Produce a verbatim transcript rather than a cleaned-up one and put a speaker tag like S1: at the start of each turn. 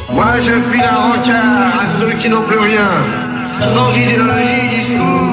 S1: Moi je puis la rancard à ceux qui n'ont plus rien, sans idéologie, discours.